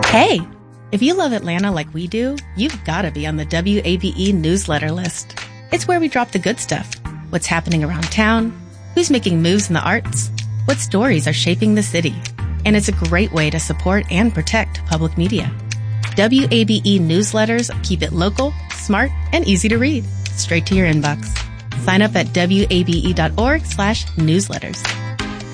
Hey, if you love Atlanta like we do, you've got to be on the WABE newsletter list. It's where we drop the good stuff. What's happening around town, who's making moves in the arts, what stories are shaping the city. And it's a great way to support and protect public media. WABE newsletters keep it local, smart, and easy to read. Straight to your inbox. Sign up at wabe.org/newsletters.